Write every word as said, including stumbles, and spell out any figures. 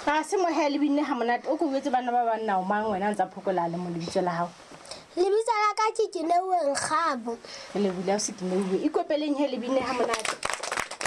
ga se mo he le binne ha monate o go betse bana ba banna o mang wena ntsa phokola le mo le bitso la hao lebitsa la ka ke ke leweng gabo le bula se ke leweng ikopeleng he le binne ha monate